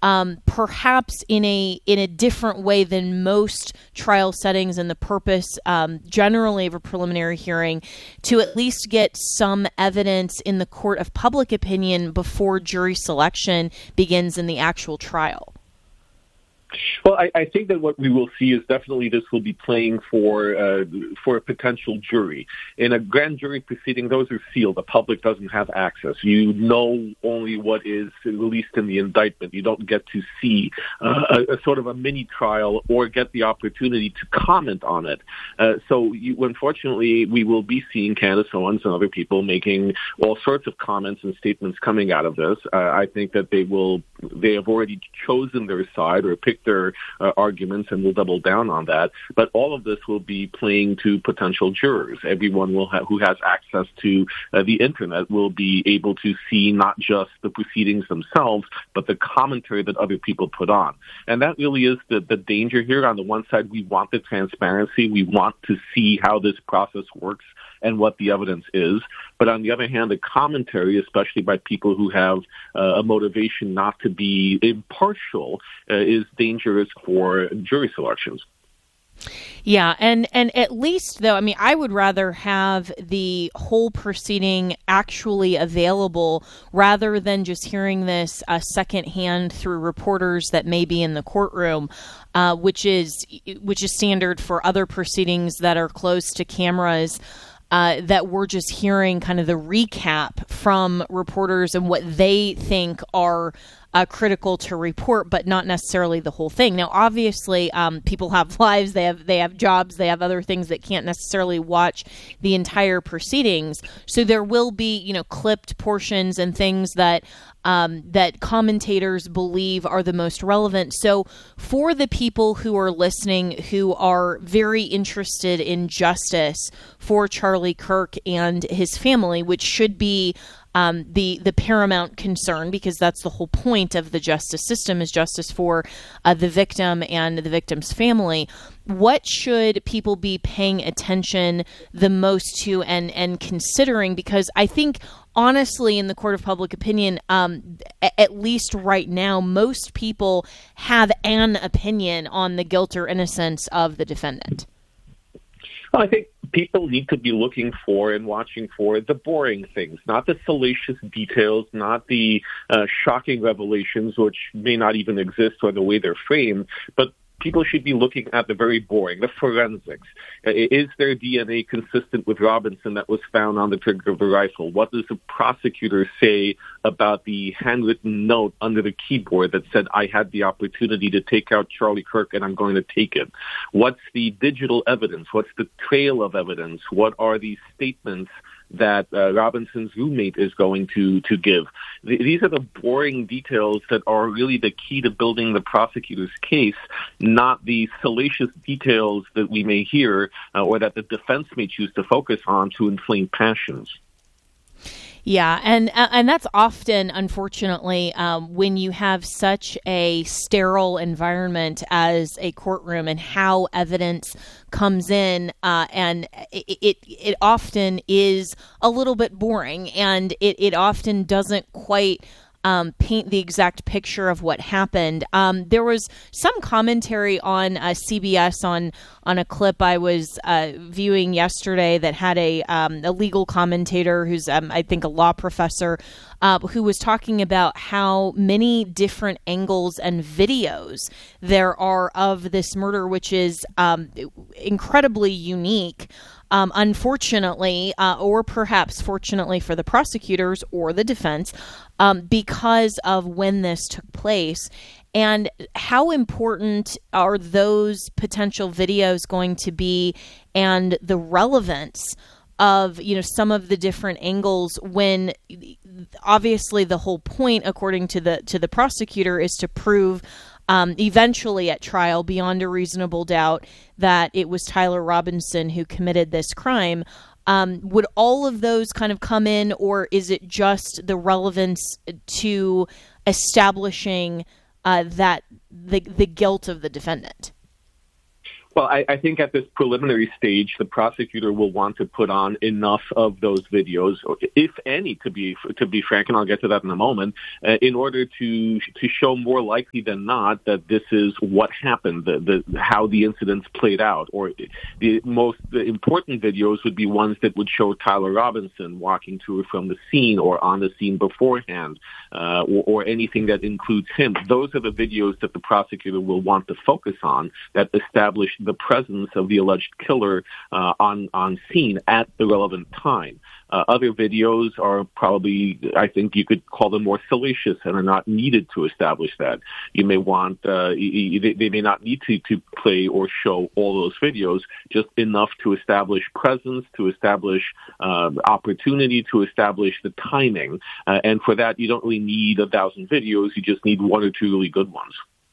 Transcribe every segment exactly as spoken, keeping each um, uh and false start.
um, perhaps in a in a different way than most trial settings and the purpose um, generally of a preliminary hearing, to at least get some evidence in the court of public opinion before jury selection begins in the actual trial? Well, I, I think that what we will see is definitely this will be playing for uh, for a potential jury. In a grand jury proceeding, those are sealed. The public doesn't have access. You know only what is released in the indictment. You don't get to see uh, a, a sort of a mini trial or get the opportunity to comment on it. Uh, so, you, unfortunately, we will be seeing Candace Owens and other people making all sorts of comments and statements coming out of this. Uh, I think that they will. They have already chosen their side or picked their uh, arguments, and will double down on that. But all of this will be playing to potential jurors. Everyone will ha- who has access to uh, the internet will be able to see not just the proceedings themselves, but the commentary that other people put on. And that really is the, the danger here. On the one side, we want the transparency. We want to see how this process works and what the evidence is. But on the other hand, the commentary, especially by people who have uh, a motivation not to be impartial, uh, is dangerous for jury selections. Yeah, and, and at least, though, I mean, I would rather have the whole proceeding actually available rather than just hearing this uh, secondhand through reporters that may be in the courtroom, uh, which is which is standard for other proceedings that are close to cameras. Uh, that we're just hearing kind of the recap from reporters and what they think are uh, critical to report, but not necessarily the whole thing. Now, obviously, um, people have lives, they have they have jobs, they have other things that can't necessarily watch the entire proceedings. So there will be, you know, clipped portions and things that Um, that commentators believe are the most relevant. So for the people who are listening who are very interested in justice for Charlie Kirk and his family, which should be um, the the paramount concern, because that's the whole point of the justice system, is justice for uh, the victim and the victim's family. What should people be paying attention the most to and, and considering? Because I think, honestly, in the court of public opinion, um, at least right now, most people have an opinion on the guilt or innocence of the defendant. Well, I think people need to be looking for and watching for the boring things, not the salacious details, not the uh, shocking revelations, which may not even exist or the way they're framed, but people should be looking at the very boring, the forensics. Is their D N A consistent with Robinson that was found on the trigger of the rifle? What does the prosecutor say about the handwritten note under the keyboard that said, I had the opportunity to take out Charlie Kirk and I'm going to take it? What's the digital evidence? What's the trail of evidence? What are the statements that uh, Robinson's roommate is going to, to give? Th- these are the boring details that are really the key to building the prosecutor's case, not the salacious details that we may hear uh, or that the defense may choose to focus on to inflame passions. Yeah, and and that's often, unfortunately, um, when you have such a sterile environment as a courtroom and how evidence comes in, uh, and it, it it often is a little bit boring, and it, it often doesn't quite Um, paint the exact picture of what happened. Um, there was some commentary on uh, C B S on on a clip I was uh, viewing yesterday that had a um, a legal commentator who's um, I think a law professor uh, who was talking about how many different angles and videos there are of this murder, which is um, incredibly unique. Um, unfortunately, uh, or perhaps fortunately for the prosecutors or the defense, um, because of when this took place. And how important are those potential videos going to be, and the relevance of, you know, some of the different angles, when obviously the whole point, according to the to the prosecutor, is to prove Um, eventually at trial, beyond a reasonable doubt, that it was Tyler Robinson who committed this crime. Um, would all of those kind of come in, or is it just the relevance to establishing uh, that the the guilt of the defendant? Well, I, I think at this preliminary stage, the prosecutor will want to put on enough of those videos, if any, to be to be frank, and I'll get to that in a moment, uh, in order to to show more likely than not that this is what happened, the, the how the incidents played out. Or the most the important videos would be ones that would show Tyler Robinson walking to or from the scene or on the scene beforehand, uh, or, or anything that includes him. Those are the videos that the prosecutor will want to focus on that establish the presence of the alleged killer uh, on, on scene at the relevant time. Uh, other videos are probably, I think you could call them more salacious and are not needed to establish that. You may want, uh, they, they may not need to, to play or show all those videos, just enough to establish presence, to establish uh, opportunity, to establish the timing. Uh, and for that, you don't really need a thousand videos. You just need one or two really good ones.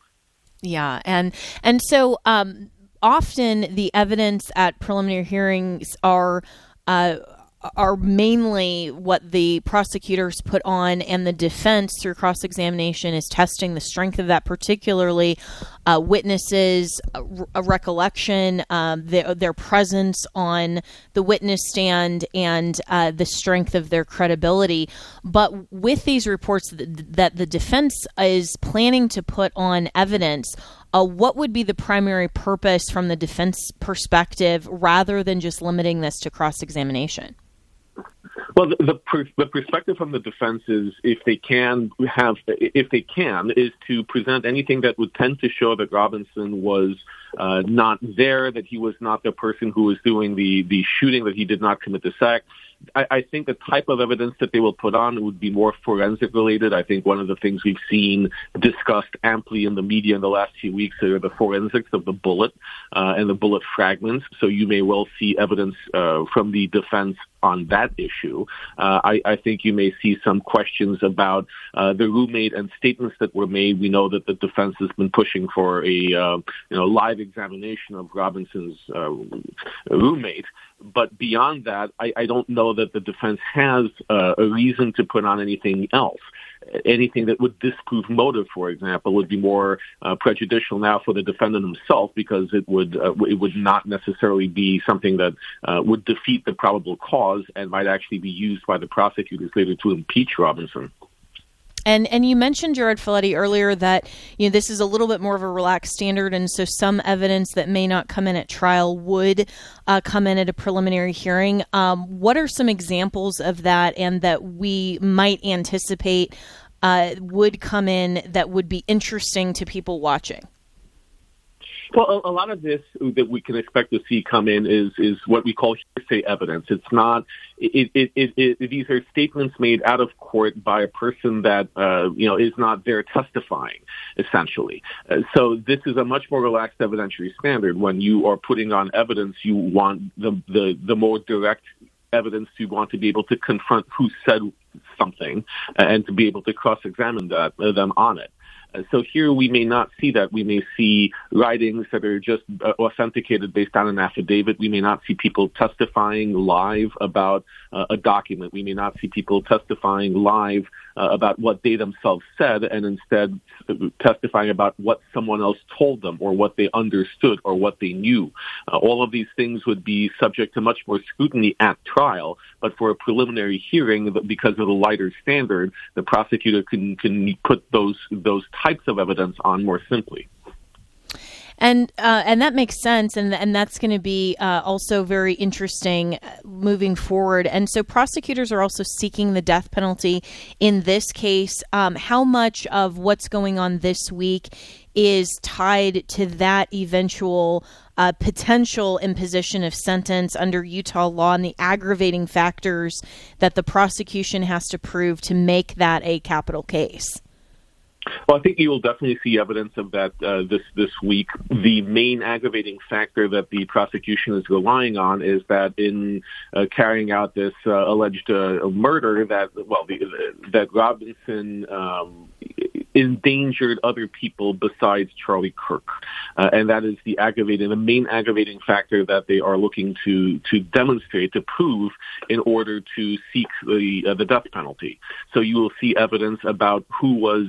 Yeah. And, and so, um, often the evidence at preliminary hearings are uh, are mainly what the prosecutors put on, and the defense through cross-examination is testing the strength of that, particularly uh, witnesses, a, a recollection, um, their, their presence on the witness stand, and uh, the strength of their credibility. But with these reports that, that the defense is planning to put on evidence, Uh, what would be the primary purpose from the defense perspective, rather than just limiting this to cross-examination? Well, the, the, per, the perspective from the defense is, if they can have, if they can, is to present anything that would tend to show that Robinson was uh, not there, that he was not the person who was doing the, the shooting, that he did not commit this act. I, I think the type of evidence that they will put on would be more forensic related. I think one of the things we've seen discussed amply in the media in the last few weeks are the forensics of the bullet uh, and the bullet fragments. So you may well see evidence uh, from the defense on that issue. Uh, I, I think you may see some questions about uh, the roommate and statements that were made. We know that the defense has been pushing for a uh, you know live examination of Robinson's uh, roommate. But beyond that, I, I don't know that the defense has uh, a reason to put on anything else. Anything that would disprove motive, for example, would be more uh, prejudicial now for the defendant himself, because it would uh, it would not necessarily be something that uh, would defeat the probable cause and might actually be used by the prosecutors later to impeach Robinson. And and you mentioned, Jared Feletti, earlier that you know this is a little bit more of a relaxed standard, and so some evidence that may not come in at trial would uh, come in at a preliminary hearing. Um, what are some examples of that, and that we might anticipate uh, would come in that would be interesting to people watching? Well, a, a lot of this that we can expect to see come in is is what we call hearsay evidence. It's not. It, it, it, it, these are statements made out of court by a person that uh, you know is not there testifying, essentially. Uh, so this is a much more relaxed evidentiary standard. When you are putting on evidence, you want the the, the more direct evidence. You want to be able to confront who said something and to be able to cross-examine that, uh, them on it. Uh, so here we may not see that. We may see writings that are just uh, authenticated based on an affidavit. We may not see people testifying live about uh, a document. We may not see people testifying live uh, about what they themselves said, and instead testifying about what someone else told them or what they understood or what they knew. Uh, all of these things would be subject to much more scrutiny at trial, but for a preliminary hearing, because of the lighter standard, the prosecutor can, can put those those types of evidence on more simply. And uh, and that makes sense, and and that's going to be uh, also very interesting moving forward. And so prosecutors are also seeking the death penalty in this case. Um, how much of what's going on this week is tied to that eventual uh, potential imposition of sentence under Utah law and the aggravating factors that the prosecution has to prove to make that a capital case? Well, I think you will definitely see evidence of that uh, this this week. The main aggravating factor that the prosecution is relying on is that in uh, carrying out this uh, alleged uh, murder, that well, the, that Robinson um, endangered other people besides Charlie Kirk, uh, and that is the aggravating, the main aggravating factor that they are looking to to demonstrate, to prove, in order to seek the uh, the death penalty. So you will see evidence about who was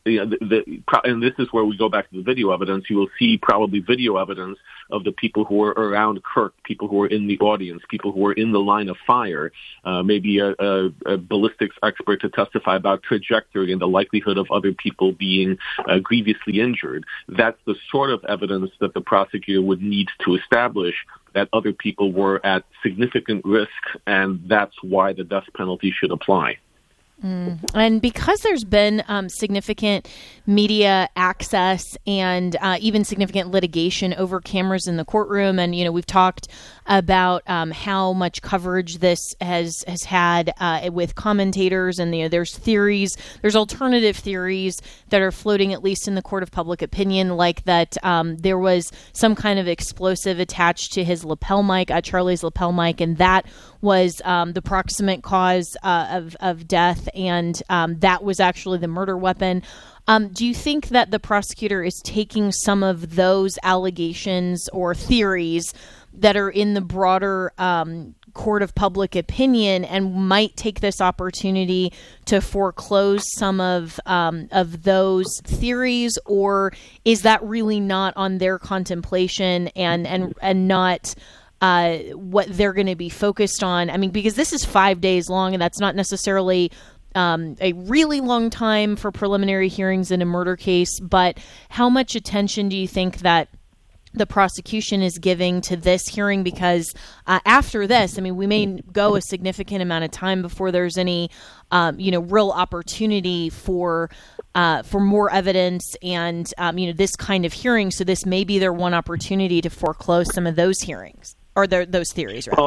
you know, the, the, and this is where we go back to the video evidence. You will see probably video evidence of the people who were around Kirk, people who were in the audience, people who were in the line of fire, uh, maybe a, a, a ballistics expert to testify about trajectory and the likelihood of other people being uh, grievously injured. That's the sort of evidence that the prosecutor would need to establish that other people were at significant risk, and that's why the death penalty should apply. Mm. And because there's been um, significant media access and uh, even significant litigation over cameras in the courtroom, and you know we've talked about um, how much coverage this has has had uh, with commentators, and you know there's theories, there's alternative theories that are floating at least in the court of public opinion, like that um, there was some kind of explosive attached to his lapel mic, uh, Charlie's lapel mic, and that was um, the proximate cause uh, of of death. And um, that was actually the murder weapon. Um, do you think that the prosecutor is taking some of those allegations or theories that are in the broader um, court of public opinion and might take this opportunity to foreclose some of um, of those theories, or is that really not on their contemplation and and and not uh, what they're going to be focused on? I mean, because this is five days long, and that's not necessarily Um, a really long time for preliminary hearings in a murder case, but how much attention do you think that the prosecution is giving to this hearing? Because uh, after this, I mean, we may go a significant amount of time before there's any, um, you know, real opportunity for uh, for more evidence and, um, you know, this kind of hearing. So this may be their one opportunity to foreclose some of those hearings or their, those theories, rather. Well,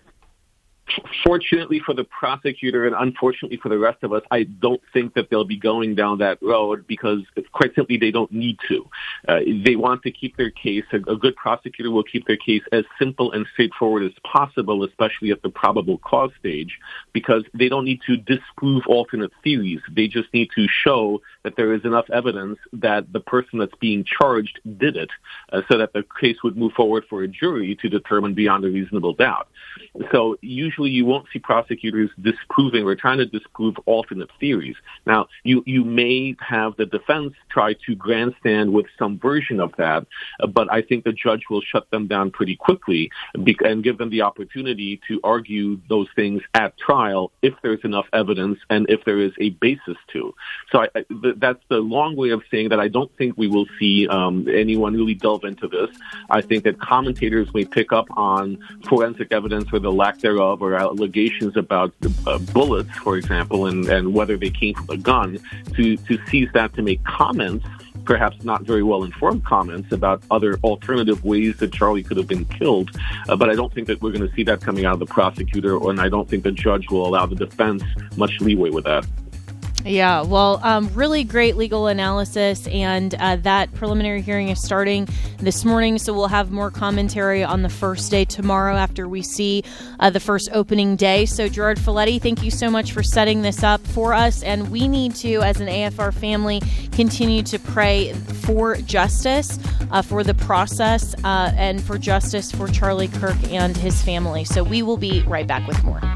fortunately for the prosecutor and unfortunately for the rest of us, I don't think that they'll be going down that road because, quite simply, they don't need to. Uh, they want to keep their case. A, a good prosecutor will keep their case as simple and straightforward as possible, especially at the probable cause stage, because they don't need to disprove alternate theories. They just need to show that there is enough evidence that the person that's being charged did it, uh, so that the case would move forward for a jury to determine beyond a reasonable doubt. So usually you won't see prosecutors disproving or trying to disprove alternate theories. Now, you, you may have the defense try to grandstand with some version of that, uh, but I think the judge will shut them down pretty quickly be- and give them the opportunity to argue those things at trial if there's enough evidence and if there is a basis to. So I, I, th- that's the long way of saying that I don't think we will see um, anyone really delve into this. I think that commentators may pick up on forensic evidence or the lack thereof, or allegations about uh, bullets, for example, and, and whether they came from a gun, to, to seize that to make comments, perhaps not very well-informed comments, about other alternative ways that Charlie could have been killed. Uh, but I don't think that we're going to see that coming out of the prosecutor, and I don't think the judge will allow the defense much leeway with that. Yeah, well, um, really great legal analysis, and uh, that preliminary hearing is starting this morning, so we'll have more commentary on the first day tomorrow after we see uh, the first opening day. So, Gerard Filitti, thank you so much for setting this up for us, and we need to, as an A F R family, continue to pray for justice, uh, for the process, uh, and for justice for Charlie Kirk and his family. So we will be right back with more.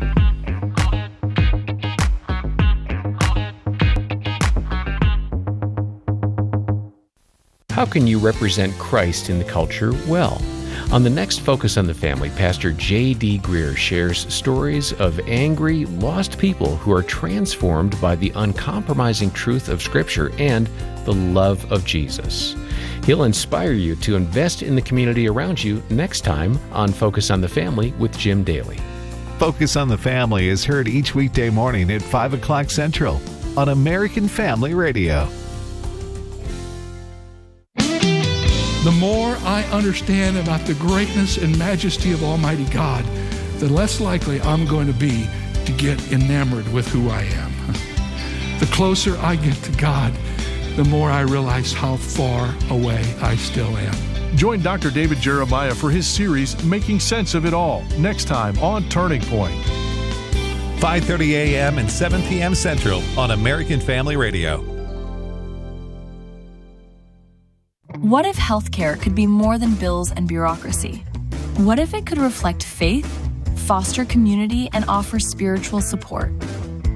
How can you represent Christ in the culture well? On the next Focus on the Family, Pastor J D. Greer shares stories of angry, lost people who are transformed by the uncompromising truth of Scripture and the love of Jesus. He'll inspire you to invest in the community around you next time on Focus on the Family with Jim Daly. Focus on the Family is heard each weekday morning at five o'clock Central on American Family Radio. The more I understand about the greatness and majesty of Almighty God, the less likely I'm going to be to get enamored with who I am. The closer I get to God, the more I realize how far away I still am. Join Doctor David Jeremiah for his series, Making Sense of It All, next time on Turning Point. five thirty a.m. and seven p.m. Central on American Family Radio. What if healthcare could be more than bills and bureaucracy? What if it could reflect faith, foster community, and offer spiritual support?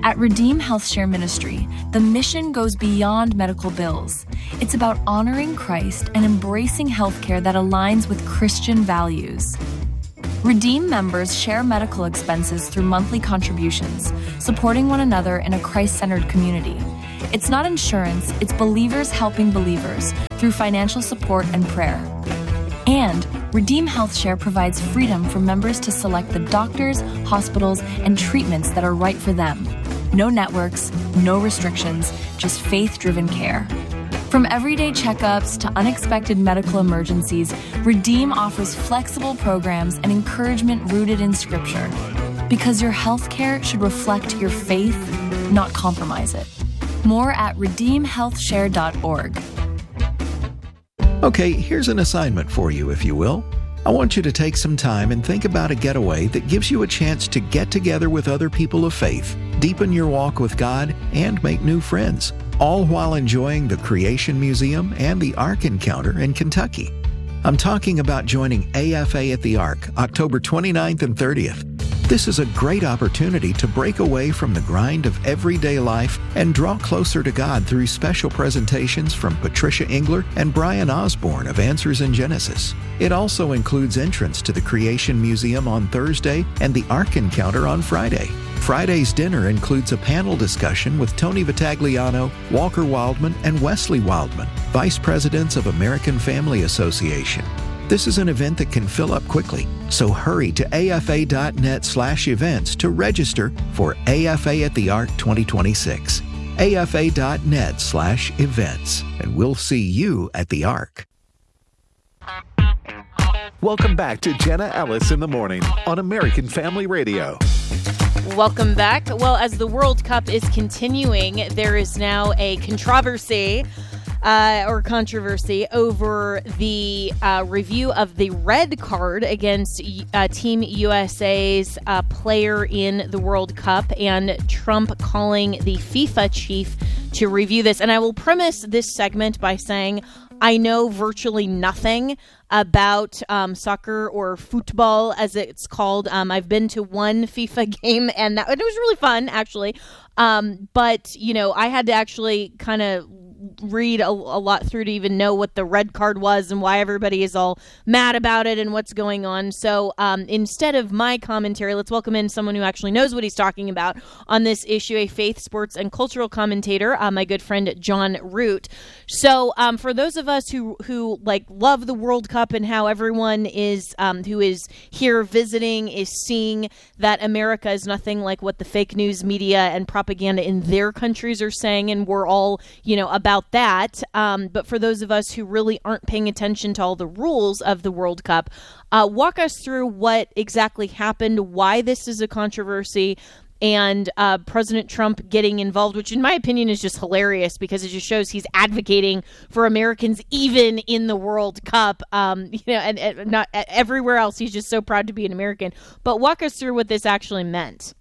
At Redeem Health Share Ministry, the mission goes beyond medical bills. It's about honoring Christ and embracing healthcare that aligns with Christian values. Redeem members share medical expenses through monthly contributions, supporting one another in a Christ-centered community. It's not insurance, it's believers helping believers through financial support and prayer. And Redeem Health Share provides freedom for members to select the doctors, hospitals, and treatments that are right for them. No networks, no restrictions, just faith-driven care. From everyday checkups to unexpected medical emergencies, Redeem offers flexible programs and encouragement rooted in Scripture. Because your health care should reflect your faith, not compromise it. More at redeem health share dot org. Okay, here's an assignment for you, if you will. I want you to take some time and think about a getaway that gives you a chance to get together with other people of faith, deepen your walk with God, and make new friends, all while enjoying the Creation Museum and the Ark Encounter in Kentucky. I'm talking about joining A F A at the Ark, October twenty-ninth and thirtieth. This is a great opportunity to break away from the grind of everyday life and draw closer to God through special presentations from Patricia Engler and Brian Osborne of Answers in Genesis. It also includes entrance to the Creation Museum on Thursday and the Ark Encounter on Friday. Friday's dinner includes a panel discussion with Tony Vitagliano, Walker Wildman, and Wesley Wildman, Vice Presidents of American Family Association. This is an event that can fill up quickly, so hurry to afa.net slash events to register for A F A at the Ark twenty twenty-six. afa.net slash events, and we'll see you at the Ark. Welcome back to Jenna Ellis in the Morning on American Family Radio. Welcome back. Well, as the World Cup is continuing, there is now a controversy uh, or controversy over the uh, review of the red card against uh, Team U S A's uh, player in the World Cup, and Trump calling the FIFA chief to review this. And I will premise this segment by saying I know virtually nothing about um, soccer or football, as it's called. Um, I've been to one FIFA game, and that, it was really fun, actually. Um, but, you know, I had to actually kind of read a, a lot through to even know what the red card was and why everybody is all mad about it and what's going on. So um, instead of my commentary, let's welcome in someone who actually knows what he's talking about on this issue, a faith, sports, and cultural commentator, uh, my good friend John Root. So um, for those of us who, who like love the World Cup and how everyone is um, who is here visiting is seeing that America is nothing like what the fake news media and propaganda in their countries are saying, and we're all, you know, about that. Um, but for those of us who really aren't paying attention to all the rules of the World Cup, uh, walk us through what exactly happened, why this is a controversy, and uh, President Trump getting involved, which in my opinion is just hilarious because it just shows he's advocating for Americans even in the World Cup. Um, you know, and, and not everywhere else. He's just so proud to be an American. But walk us through what this actually meant.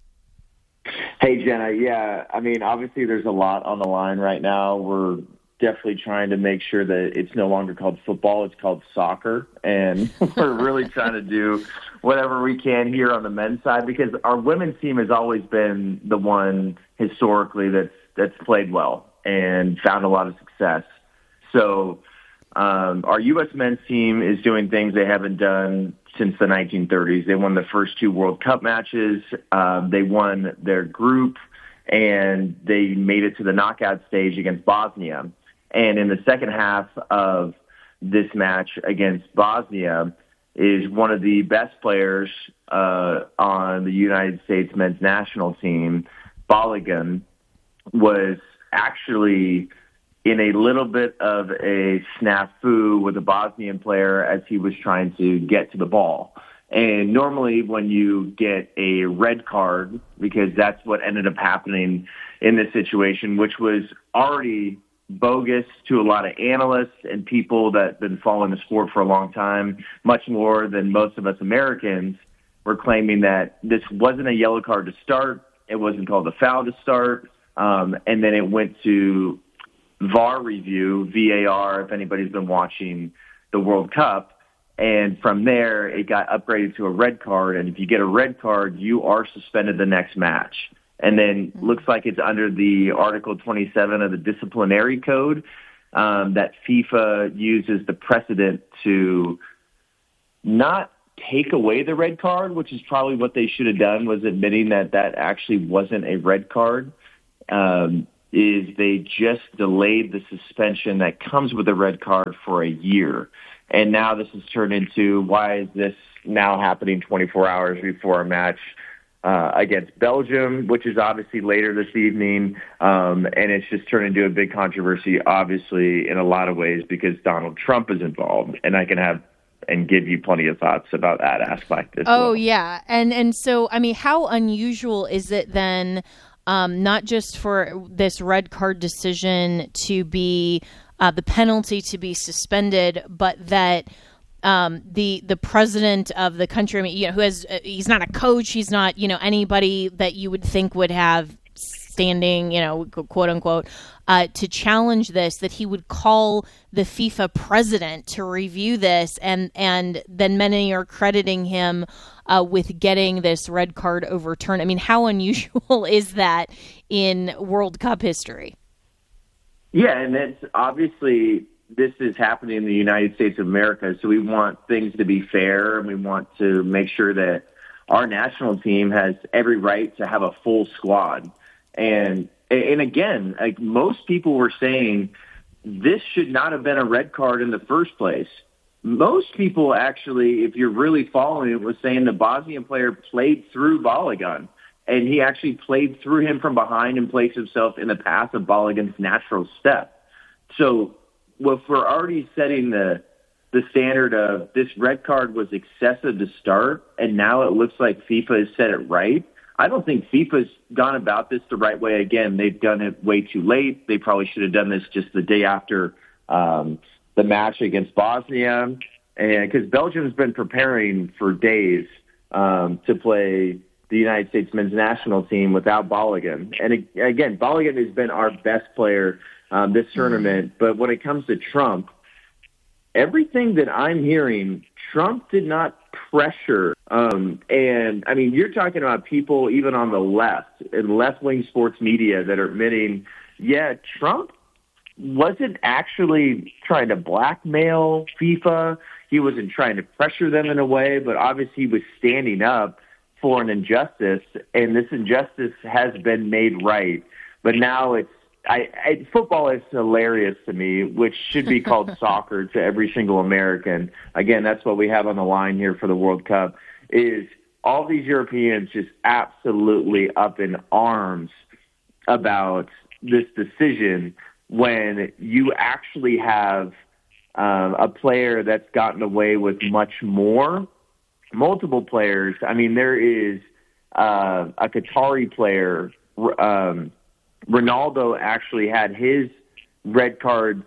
Hey, Jenna. Yeah, I mean, obviously there's a lot on the line right now. We're definitely trying to make sure that it's no longer called football, it's called soccer. And we're really trying to do whatever we can here on the men's side, because our women's team has always been the one historically that's, that's played well and found a lot of success. So um, our U S men's team is doing things they haven't done since the nineteen thirties. They won the first two World Cup matches. Um, they won their group, and they made it to the knockout stage against Bosnia. And in the second half of this match against Bosnia is one of the best players uh, on the United States men's national team, Balogun, was actually in a little bit of a snafu with a Bosnian player as he was trying to get to the ball. And normally when you get a red card, because that's what ended up happening in this situation, which was already bogus to a lot of analysts and people that have been following the sport for a long time, much more than most of us Americans, were claiming that this wasn't a yellow card to start, it wasn't called a foul to start, um, and then it went to V A R review, V A R, if anybody's been watching the World Cup. And from there, it got upgraded to a red card. And if you get a red card, you are suspended the next match. And then looks like it's under the Article twenty-seven of the disciplinary code um, that FIFA uses the precedent to not take away the red card, which is probably what they should have done, was admitting that that actually wasn't a red card, um, is they just delayed the suspension that comes with a red card for a year. And now this has turned into, why is this now happening twenty-four hours before a match uh, against Belgium, which is obviously later this evening. Um, and it's just turned into a big controversy, obviously, in a lot of ways, because Donald Trump is involved. And I can have and give you plenty of thoughts about that aspect as well. Oh, yeah. And, and so, I mean, how unusual is it then, um, not just for this red card decision to be uh, the penalty to be suspended, but that um, the the president of the country, I mean, you know, who has, uh, he's not a coach, he's not, you know, anybody that you would think would have standing, you know, quote unquote, uh, to challenge this, that he would call the FIFA president to review this, and and then many are crediting him uh, with getting this red card overturned. I mean, how unusual is that in World Cup history? Yeah, and it's obviously this is happening in the United States of America, so we want things to be fair, and we want to make sure that our national team has every right to have a full squad. And and again, like most people were saying, this should not have been a red card in the first place. Most people actually, if you're really following it, was saying the Bosnian player played through Balogun, and he actually played through him from behind and placed himself in the path of Balogun's natural step. So if we're already setting the the standard of this red card was excessive to start, and now it looks like FIFA has set it right, I don't think FIFA's gone about this the right way. Again, they've done it way too late. They probably should have done this just the day after um, the match against Bosnia, and because Belgium's been preparing for days um, to play the United States men's national team without Balogun. And again, Balogun has been our best player um, this tournament. But when it comes to Trump, everything that I'm hearing, Trump did not pressure. Um, and, I mean, you're talking about people even on the left and left-wing sports media that are admitting, yeah, Trump wasn't actually trying to blackmail FIFA. He wasn't trying to pressure them in a way, but obviously he was standing up for an injustice, and this injustice has been made right. But now it's, I, I, football is hilarious to me, which should be called soccer to every single American. Again, that's what we have on the line here for the World Cup, is all these Europeans just absolutely up in arms about this decision when you actually have um, a player that's gotten away with much more, multiple players. I mean, there is uh, a Qatari player, um, Ronaldo actually had his red card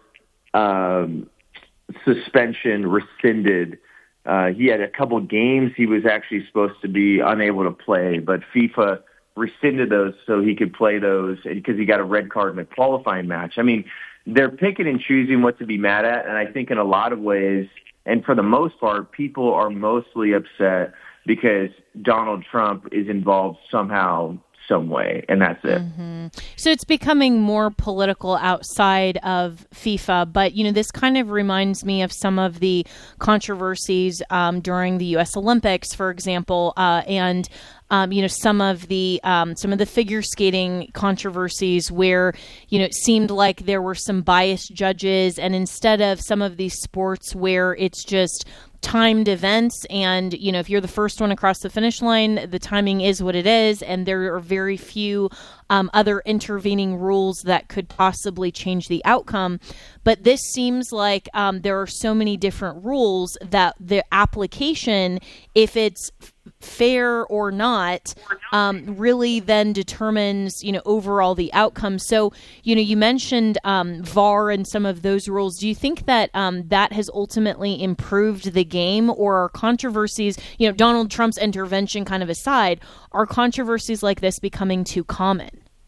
um, suspension rescinded. Uh, he had a couple games he was actually supposed to be unable to play, but FIFA rescinded those so he could play those because he got a red card in a qualifying match. I mean, they're picking and choosing what to be mad at, and I think in a lot of ways, and for the most part, people are mostly upset because Donald Trump is involved somehow, some way, and that's it. Mm-hmm. So it's becoming more political outside of FIFA, but, you know, this kind of reminds me of some of the controversies um, during the U S Olympics, for example, uh, and Um, you know, some of the um, some of the figure skating controversies where, you know, it seemed like there were some biased judges, and instead of some of these sports where it's just timed events and, you know, if you're the first one across the finish line, the timing is what it is, and there are very few um, other intervening rules that could possibly change the outcome. But this seems like um, there are so many different rules that the application, if it's fair or not, um, really then determines, you know, overall the outcome. So, you know, you mentioned um, V A R and some of those rules. Do you think that um, that has ultimately improved the game, or are controversies, you know, Donald Trump's intervention kind of aside, are controversies like this becoming too common?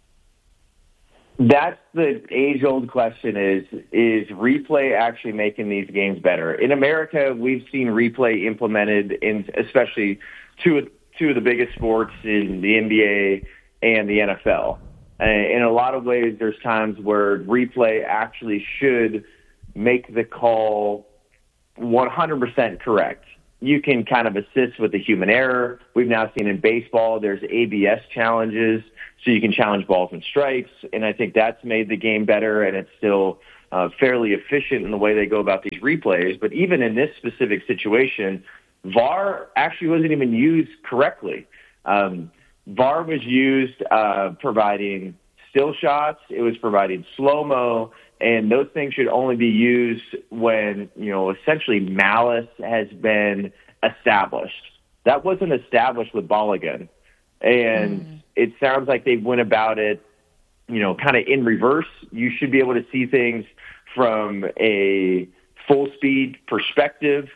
That's the age-old question, is, is replay actually making these games better? In America, we've seen replay implemented in especially two, two of the biggest sports in the N B A and the N F L. And in a lot of ways, there's times where replay actually should make the call one hundred percent correct. You can kind of assist with the human error. We've now seen in baseball, there's A B S challenges, so you can challenge balls and strikes, and I think that's made the game better, and it's still uh, fairly efficient in the way they go about these replays. But even in this specific situation, V A R actually wasn't even used correctly. Um, V A R was used uh, providing still shots. It was providing slow-mo, and those things should only be used when, you know, essentially malice has been established. That wasn't established with Balogun. And mm. it sounds like they went about it, you know, kind of in reverse. You should be able to see things from a full-speed perspective.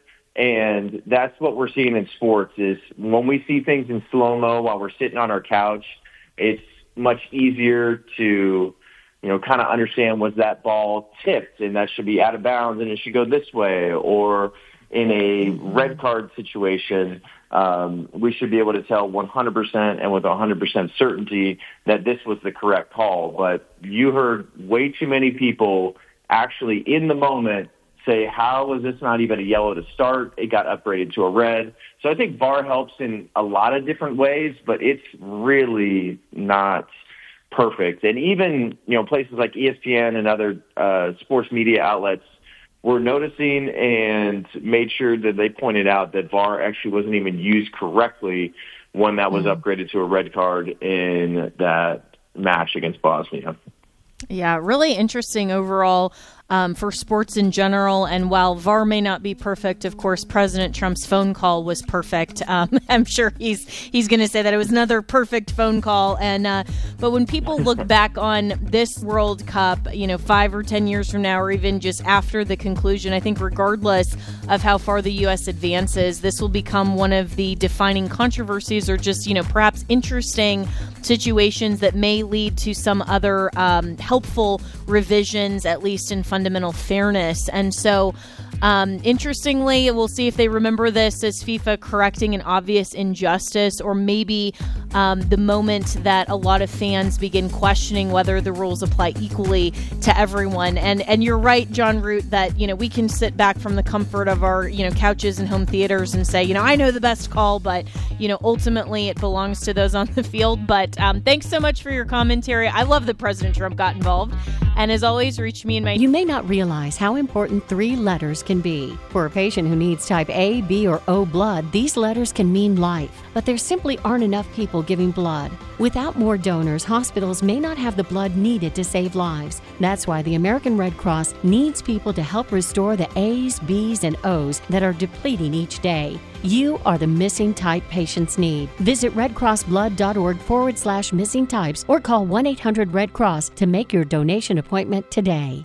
And that's what we're seeing in sports is when we see things in slow-mo while we're sitting on our couch, it's much easier to, you know, kind of understand, was that ball tipped and that should be out of bounds and it should go this way? Or in a red card situation, um, we should be able to tell one hundred percent and with one hundred percent certainty that this was the correct call. But you heard way too many people actually in the moment say, how was this not even a yellow to start? It got upgraded to a red. So I think V A R helps in a lot of different ways, but it's really not perfect. And even, you know, places like E S P N and other uh, sports media outlets were noticing and made sure that they pointed out that V A R actually wasn't even used correctly when that was mm-hmm. upgraded to a red card in that match against Bosnia. Yeah, really interesting overall um, for sports in general. And while V A R may not be perfect, of course, President Trump's phone call was perfect. Um, I'm sure he's he's going to say that it was another perfect phone call. And uh, but when people look back on this World Cup, you know, five or ten years from now, or even just after the conclusion, I think regardless of how far the U S advances, this will become one of the defining controversies, or just, you know, perhaps interesting situations that may lead to some other um, helpful revisions, at least in fundamental fairness. And so, um, interestingly, we'll see if they remember this as FIFA correcting an obvious injustice, or maybe um, the moment that a lot of fans begin questioning whether the rules apply equally to everyone. And and you're right, John Root, that, you know, we can sit back from the comfort of our, you know, couches and home theaters and say, you know, I know the best call, but, you know, ultimately it belongs to those on the field. But um, thanks so much for your commentary. I love that President Trump got involved. And as always, reach me in my... You may not realize how important three letters can be. For a patient who needs type A, B, or O blood, these letters can mean life. But there simply aren't enough people giving blood. Without more donors, hospitals may not have the blood needed to save lives. That's why the American Red Cross needs people to help restore the A's, B's, and O's that are depleting each day. You are the missing type patients need. Visit redcrossblood.org forward slash missing types or call one eight hundred red cross to make your donation appointment today.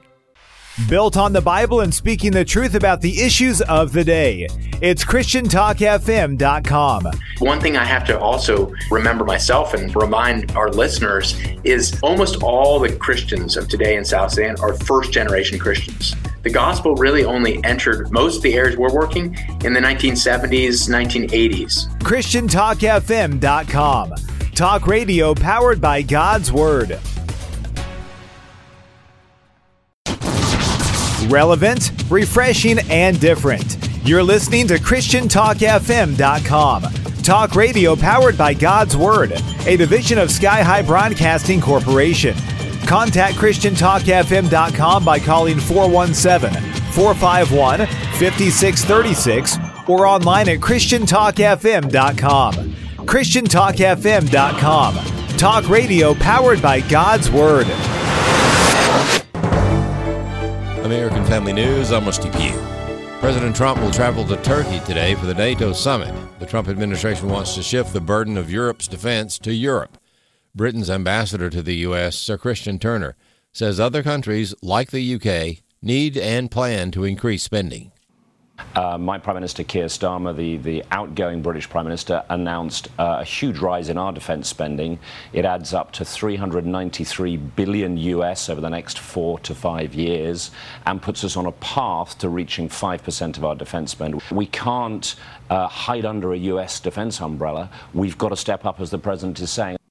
Built on the Bible and speaking the truth about the issues of the day. It's Christian Talk F M dot com. One thing I have to also remember myself and remind our listeners is almost all the Christians of today in South Sudan are first-generation Christians. The gospel really only entered most of the areas we're working in the nineteen seventies, nineteen eighties. Christian Talk F M dot com. Talk radio powered by God's Word. Relevant, refreshing, and different. You're listening to Christian Talk F M dot com. Talk radio powered by God's Word, a division of Sky High Broadcasting Corporation. Contact Christian Talk F M dot com by calling four one seven, four five one, five six three six or online at Christian Talk F M dot com. Christian Talk F M dot com. Talk radio powered by God's Word. American Family News, I'm Rusty Pugh. President Trump will travel to Turkey today for the NATO summit. The Trump administration wants to shift the burden of Europe's defense to Europe. Britain's ambassador to the U S, Sir Christian Turner, says other countries, like the U K, need and plan to increase spending. Uh, my Prime Minister Keir Starmer, the, the outgoing British Prime Minister, announced uh, a huge rise in our defence spending. It adds up to three hundred ninety-three billion U S over the next four to five years and puts us on a path to reaching five percent of our defence spend. We can't uh, hide under a U S defence umbrella. We've got to step up, as the President is saying.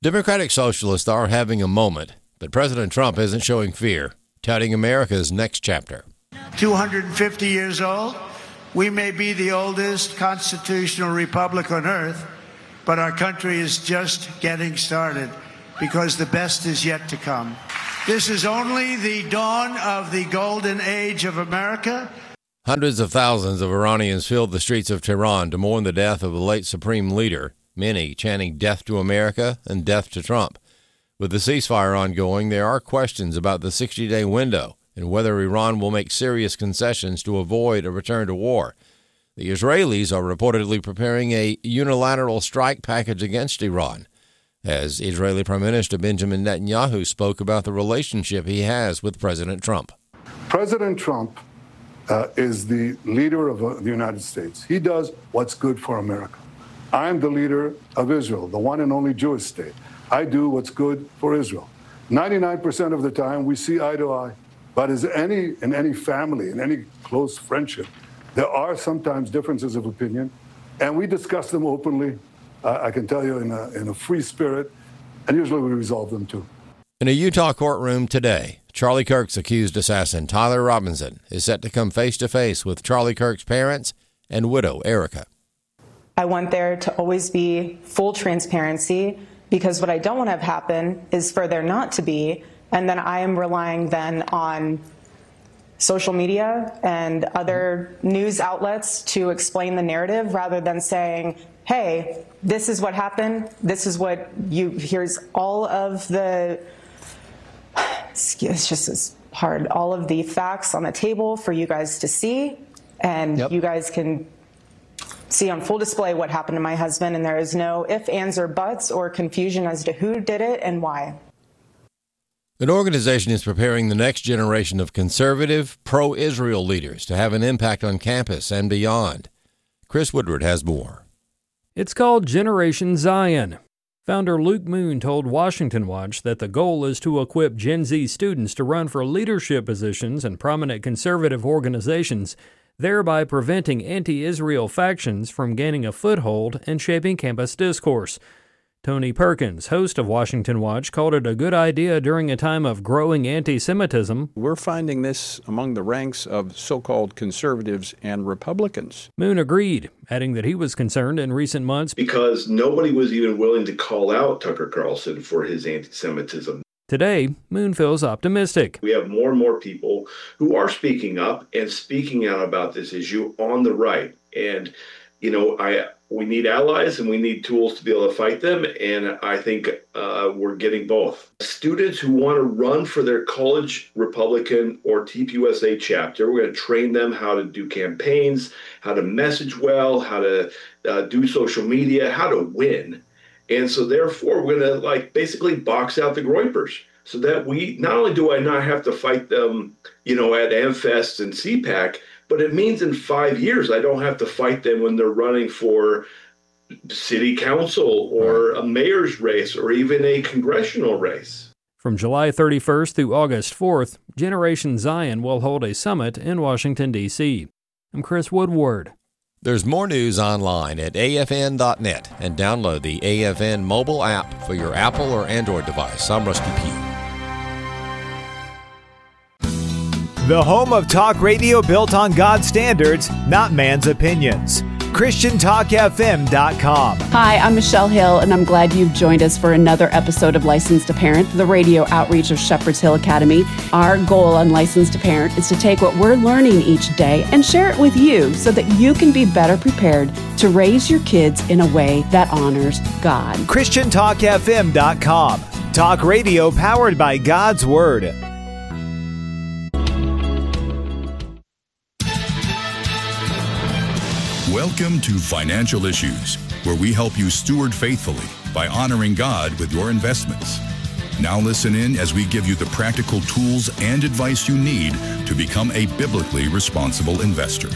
Democratic socialists are having a moment, but President Trump isn't showing fear, touting America's next chapter. two hundred fifty years old, we may be the oldest constitutional republic on earth, but our country is just getting started because the best is yet to come. This is only the dawn of the golden age of America. Hundreds of thousands of Iranians filled the streets of Tehran to mourn the death of the late supreme leader, many chanting death to America and death to Trump. With the ceasefire ongoing, there are questions about the sixty-day window and whether Iran will make serious concessions to avoid a return to war. The Israelis are reportedly preparing a unilateral strike package against Iran, as Israeli Prime Minister Benjamin Netanyahu spoke about the relationship he has with President Trump. President Trump uh, is the leader of uh, the United States. He does what's good for America. I am the leader of Israel, the one and only Jewish state. I do what's good for Israel. ninety-nine percent of the time we see eye to eye. But as any in any family, in any close friendship, there are sometimes differences of opinion, and we discuss them openly. Uh, I can tell you in a, in a free spirit, and usually we resolve them too. In a Utah courtroom today, Charlie Kirk's accused assassin, Tyler Robinson, is set to come face-to-face with Charlie Kirk's parents and widow, Erica. I want there to always be full transparency, because what I don't want to have happen is for there not to be, and then I am relying then on social media and other news outlets to explain the narrative rather than saying, hey, this is what happened, this is what you, here's all of the, it's just as hard, all of the facts on the table for you guys to see, and yep. You guys can see on full display what happened to my husband, and there is no ifs, ands, or buts or confusion as to who did it and why. An organization is preparing the next generation of conservative, pro-Israel leaders to have an impact on campus and beyond. Chris Woodward has more. It's called Generation Zion. Founder Luke Moon told Washington Watch that the goal is to equip Gen Z students to run for leadership positions in prominent conservative organizations, thereby preventing anti-Israel factions from gaining a foothold and shaping campus discourse. Tony Perkins, host of Washington Watch, called it a good idea during a time of growing anti-Semitism. We're finding this among the ranks of so-called conservatives and Republicans. Moon agreed, adding that he was concerned in recent months because nobody was even willing to call out Tucker Carlson for his anti-Semitism. Today, Moon feels optimistic. We have more and more people who are speaking up and speaking out about this issue on the right. And, you know, I we need allies and we need tools to be able to fight them. And I think uh, we're getting both. Students who want to run for their college Republican or T P U S A chapter, we're going to train them how to do campaigns, how to message well, how to uh, do social media, how to win. And so therefore, we're going to like basically box out the Groypers so that we not only do I not have to fight them, you know, at AmFest and C PAC, but it means in five years I don't have to fight them when they're running for city council or a mayor's race or even a congressional race. From July thirty-first through August fourth, Generation Zion will hold a summit in Washington, D C I'm Chris Woodward. There's more news online at A F N dot net and download the A F N mobile app for your Apple or Android device. I'm Rusty Pugh. The home of talk radio built on God's standards, not man's opinions. Christian Talk F M dot com. Hi, I'm Michelle Hill, and I'm glad you've joined us for another episode of Licensed to Parent, the radio outreach of Shepherd's Hill Academy. Our goal on Licensed to Parent is to take what we're learning each day and share it with you so that you can be better prepared to raise your kids in a way that honors God. Christian Talk F M dot com. Talk radio powered by God's Word. Welcome to Financial Issues, where we help you steward faithfully by honoring God with your investments. Now listen in as we give you the practical tools and advice you need to become a biblically responsible investor.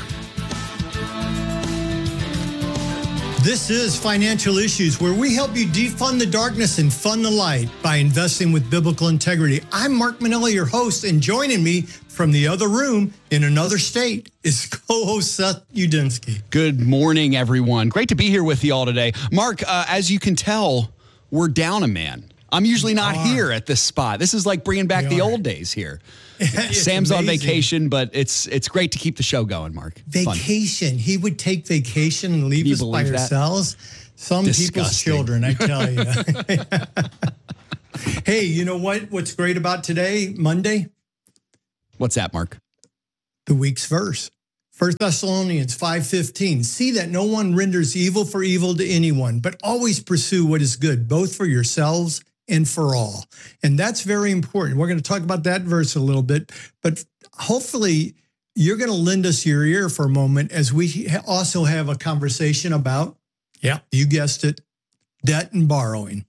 This is Financial Issues, where we help you defund the darkness and fund the light by investing with biblical integrity. I'm Mark Manella, your host, and joining me from the other room in another state is co-host Seth Udinsky. Good morning, everyone. Great to be here with you all today. Mark, uh, as you can tell, we're down a man. I'm usually not are. here at this spot. This is like bringing back We the are. old days here. It's Sam's on amazing. vacation, but it's it's great to keep the show going, Mark. Fun. Vacation. He would take vacation and leave Can you us by believe that? ourselves. Some people's Disgusting. children, I tell you. Hey, you know what? What's great about today, Monday? What's that, Mark? The week's verse. First Thessalonians five fifteen. See that no one renders evil for evil to anyone, but always pursue what is good, both for yourselves and for all. And that's very important. We're going to talk about that verse a little bit, but hopefully you're going to lend us your ear for a moment as we also have a conversation about, yeah, you guessed it, debt and borrowing.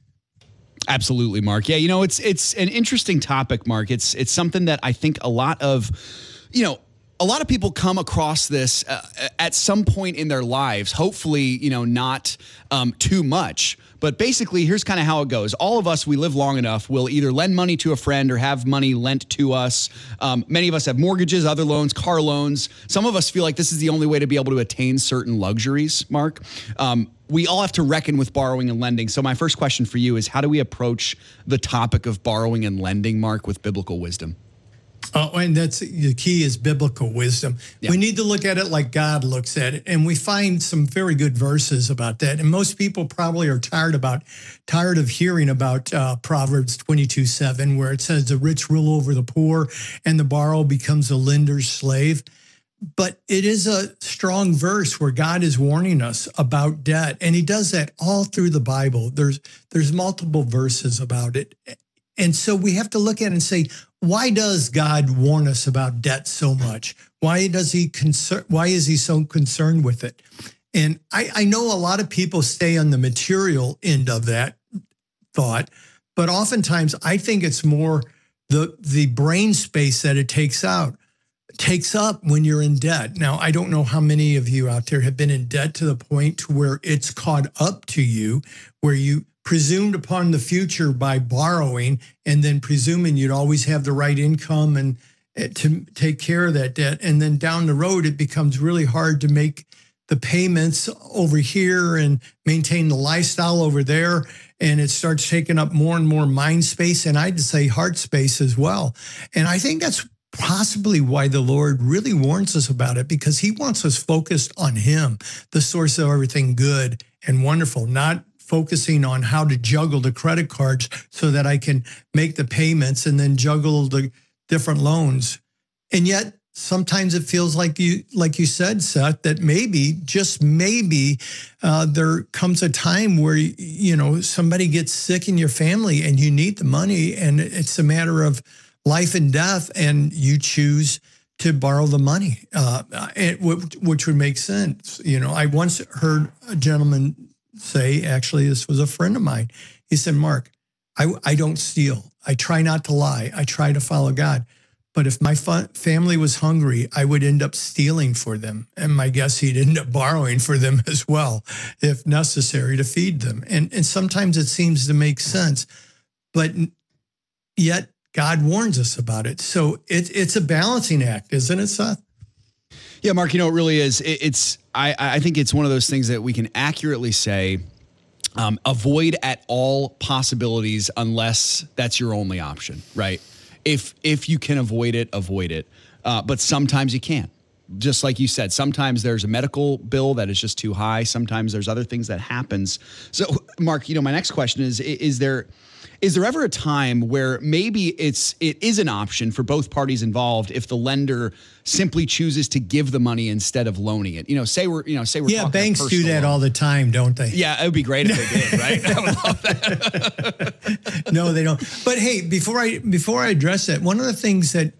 Absolutely, Mark. Yeah, you know, it's it's an interesting topic, Mark. It's it's something that I think a lot of, you know, a lot of people come across this uh, at some point in their lives, hopefully, you know, not um, too much. But basically, here's kind of how it goes. All of us, we live long enough, will either lend money to a friend or have money lent to us. Um, many of us have mortgages, other loans, car loans. Some of us feel like this is the only way to be able to attain certain luxuries, Mark. Um, we all have to reckon with borrowing and lending. So my first question for you is, how do we approach the topic of borrowing and lending, Mark, with biblical wisdom? Oh, and that's the key is biblical wisdom. Yeah. We need to look at it like God looks at it. And we find some very good verses about that. And most people probably are tired about, tired of hearing about uh, Proverbs twenty-two seven, where it says the rich rule over the poor and the borrower becomes a lender's slave. But it is a strong verse where God is warning us about debt. And he does that all through the Bible. There's, there's multiple verses about it. And so we have to look at it and say, why does God warn us about debt so much? Why does he concern? Why is he so concerned with it? And I, I know a lot of people stay on the material end of that thought, but oftentimes I think it's more the the brain space that it takes out, takes up when you're in debt. Now, I don't know how many of you out there have been in debt to the point to where it's caught up to you, where you presumed upon the future by borrowing and then presuming you'd always have the right income and to take care of that debt. And then down the road, it becomes really hard to make the payments over here and maintain the lifestyle over there. And it starts taking up more and more mind space. And I'd say heart space as well. And I think that's possibly why the Lord really warns us about it, because he wants us focused on him, the source of everything good and wonderful, not focusing on how to juggle the credit cards so that I can make the payments and then juggle the different loans. And yet sometimes it feels like you, like you said, Seth, that maybe, just maybe, uh, there comes a time where, you know, somebody gets sick in your family and you need the money and it's a matter of life and death and you choose to borrow the money, uh, it, which would make sense. You know, I once heard a gentleman say, actually, this was a friend of mine. He said, Mark, I, I don't steal. I try not to lie. I try to follow God. But if my fa- family was hungry, I would end up stealing for them. And my guess, he'd end up borrowing for them as well, if necessary, to feed them. And, and sometimes it seems to make sense, but yet God warns us about it. So it, it's a balancing act, isn't it, Seth? Yeah, Mark, you know, it really is. It, it's I, I think it's one of those things that we can accurately say, um, avoid at all possibilities unless that's your only option, right? If if you can avoid it, avoid it. Uh, but sometimes you can't. Just like you said, sometimes there's a medical bill that is just too high. Sometimes there's other things that happens. So, Mark, you know, my next question is, is there... Is there ever a time where maybe it's it is an option for both parties involved if the lender simply chooses to give the money instead of loaning it? You know, say we're you know say we're yeah, talking banks do that loan. all the time, don't they? Yeah, it would be great if they did, right? I would love that. No, they don't. But hey, before I before I address that, one of the things that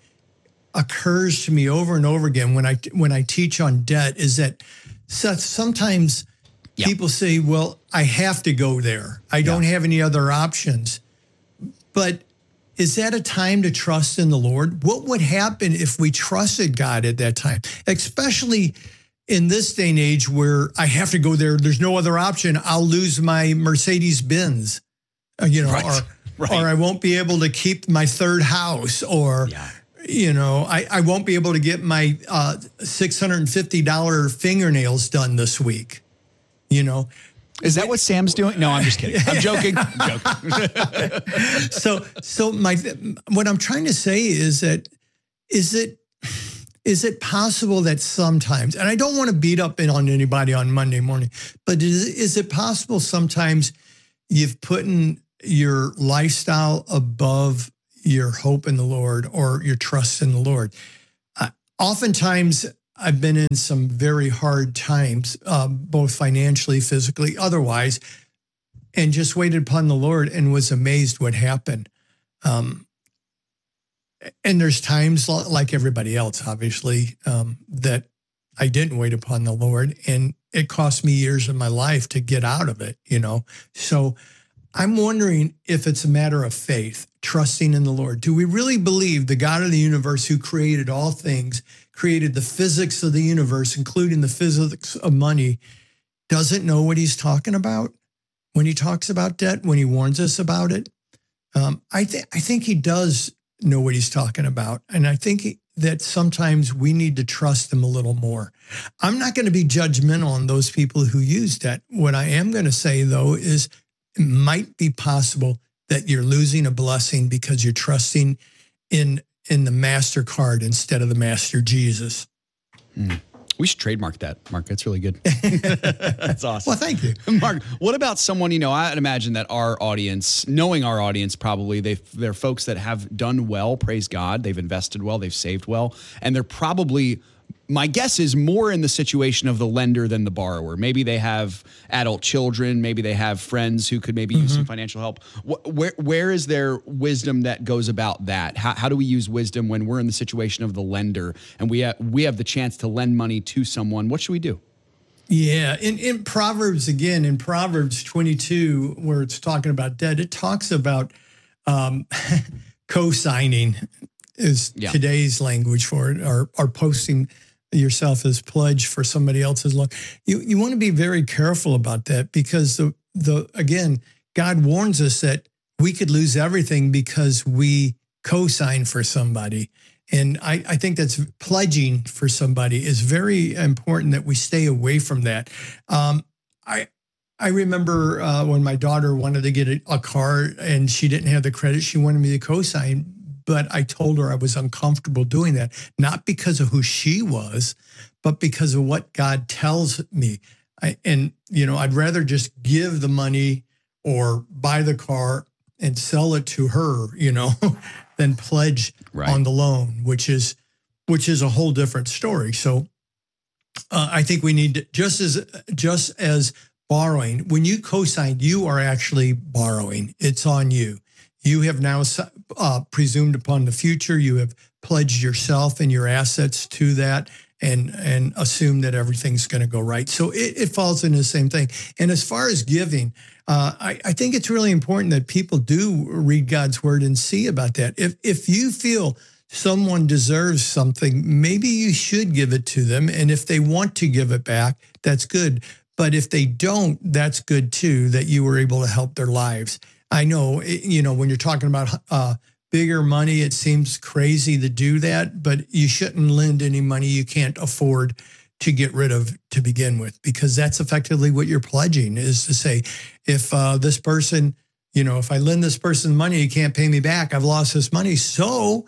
occurs to me over and over again when I when I teach on debt is that Seth, sometimes yep. people say, "Well, I have to go there. I don't yeah. have any other options." But is that a time to trust in the Lord? What would happen if we trusted God at that time? Especially in this day and age where I have to go there. There's no other option. I'll lose my Mercedes Benz, uh, you know, right. or right. or I won't be able to keep my third house, or, yeah. you know, I, I won't be able to get my uh, six hundred fifty dollars fingernails done this week, you know. Is that what Sam's doing? No, I'm just kidding. I'm joking. I'm joking. so, so my what I'm trying to say is that is it is it possible that sometimes, and I don't want to beat up on anybody on Monday morning, but is is it possible sometimes you've put in your lifestyle above your hope in the Lord or your trust in the Lord? Uh, oftentimes. I've been in some very hard times, uh, both financially, physically, otherwise, and just waited upon the Lord and was amazed what happened. Um, and there's times, like everybody else, obviously, um, that I didn't wait upon the Lord, and it cost me years of my life to get out of it, you know. So I'm wondering if it's a matter of faith, trusting in the Lord. Do we really believe the God of the universe who created all things, created the physics of the universe, including the physics of money, doesn't know what he's talking about when he talks about debt, when he warns us about it? Um, I, th- I think he does know what he's talking about. And I think he, that sometimes we need to trust him a little more. I'm not going to be judgmental on those people who use debt. What I am going to say, though, is it might be possible that you're losing a blessing because you're trusting in in the MasterCard instead of the Master Jesus. Mm. We should trademark that, Mark. That's really good. That's awesome. Well, thank you. Mark, what about someone, you know, I'd imagine that our audience, knowing our audience probably, they they're folks that have done well, praise God, they've invested well, they've saved well, and they're probably, my guess is, more in the situation of the lender than the borrower. Maybe they have adult children. Maybe they have friends who could maybe mm-hmm. use some financial help. Where where is there wisdom that goes about that? How, how do we use wisdom when we're in the situation of the lender and we have, we have the chance to lend money to someone? What should we do? Yeah, in, in Proverbs, again, in Proverbs twenty-two, where it's talking about debt, it talks about um, co-signing is yeah. today's language for it, or, or posting yourself as pledge for somebody else's loan. You you want to be very careful about that, because the the again, God warns us that we could lose everything because we co-sign for somebody. And I, I think that's pledging for somebody is very important, that we stay away from that. Um, I I remember uh, when my daughter wanted to get a, a car and she didn't have the credit, she wanted me to co-sign. But I told her I was uncomfortable doing that, not because of who she was, but because of what God tells me. I, and, you know, I'd rather just give the money or buy the car and sell it to her, you know, than pledge right. on the loan, which is which is a whole different story. So uh, I think we need to, just as just as borrowing, when you co-sign, you are actually borrowing. It's on you. You have now uh, presumed upon the future. You have pledged yourself and your assets to that, and and assume that everything's going to go right. So it, it falls into the same thing. And as far as giving, uh, I, I think it's really important that people do read God's word and see about that. If if you feel someone deserves something, maybe you should give it to them. And if they want to give it back, that's good. But if they don't, that's good too, that you were able to help their lives. I know, you know, when you're talking about uh, bigger money, it seems crazy to do that, but you shouldn't lend any money you can't afford to get rid of to begin with, because that's effectively what you're pledging, is to say, if uh, this person, you know, if I lend this person money, you can't pay me back, I've lost this money. So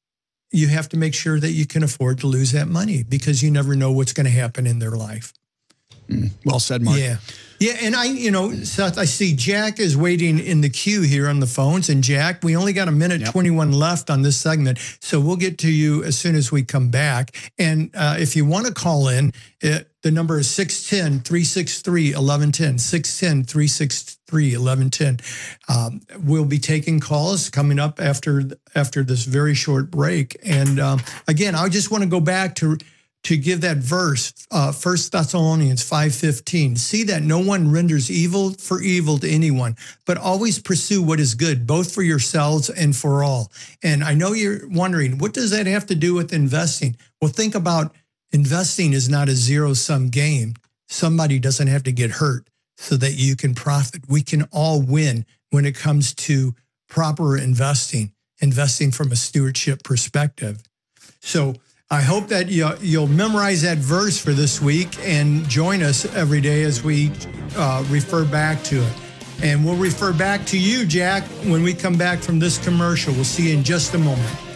you have to make sure that you can afford to lose that money, because you never know what's going to happen in their life. Mm, well said, Mark. Yeah. Yeah, and I, you know, Seth, I see Jack is waiting in the queue here on the phones. And Jack, we only got a minute yep. twenty-one left on this segment, so we'll get to you as soon as we come back. And uh, if you want to call in, it, the number is six one zero, three six three, one one one zero, six one zero, three six three, one one one zero. Um, we'll be taking calls coming up after after this very short break. And um, again, I just want to go back to to give that verse, uh, First Thessalonians five fifteen. See that no one renders evil for evil to anyone, but always pursue what is good, both for yourselves and for all. And I know you're wondering, what does that have to do with investing? Well, think about investing is not a zero-sum game. Somebody doesn't have to get hurt so that you can profit. We can all win when it comes to proper investing, investing from a stewardship perspective. So I hope that you, you'll memorize that verse for this week and join us every day as we uh, refer back to it. And we'll refer back to you, Jack, when we come back from this commercial. We'll see you in just a moment.